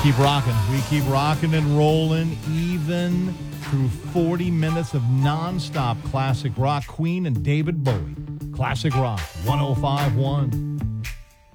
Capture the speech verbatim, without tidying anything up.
keep rocking. We keep rocking and rolling even through forty minutes of nonstop classic rock. Queen and David Bowie. Classic Rock one oh five point one.